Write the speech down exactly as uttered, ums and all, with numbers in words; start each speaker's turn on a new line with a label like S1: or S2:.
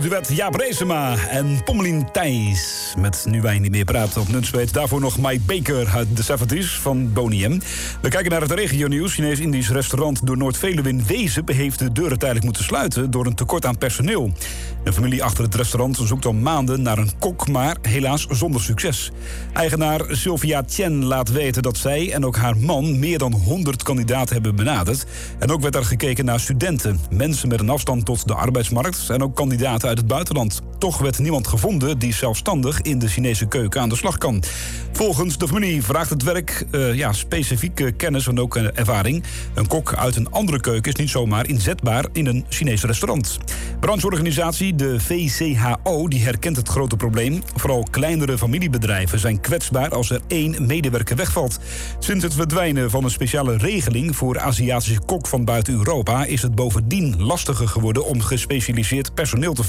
S1: duet Jaap Reesema en Pommelien Thijs. Met Nu Wij Niet Meer Praten op Nunspeet. Daarvoor nog Mike Baker uit de zeventig van Boney M. We kijken naar het regionieuws. Chinees-Indisch restaurant door Noord-Veluwe in Wezen heeft de deuren tijdelijk moeten sluiten door een tekort aan personeel. De familie achter het restaurant zoekt al maanden naar een kok, maar helaas zonder succes. Eigenaar Sylvia Chen laat weten dat zij en ook haar man meer dan honderd kandidaten hebben benaderd. En ook werd er gekeken naar studenten, mensen met een afstand tot de arbeidsmarkt en ook kandidaten uit het buitenland. Toch werd niemand gevonden die zelfstandig in de Chinese keuken aan de slag kan. Volgens de familie vraagt het werk uh, ja, specifieke kennis en ook uh, ervaring. Een kok uit een andere keuken is niet zomaar inzetbaar in een Chinees restaurant. Brancheorganisatie, de V C H O, die herkent het grote probleem. Vooral kleinere familiebedrijven zijn kwetsbaar als er één medewerker wegvalt. Sinds het verdwijnen van een speciale regeling voor Aziatische kok van buiten Europa is het bovendien lastiger geworden om gespecialiseerd personeel te vinden.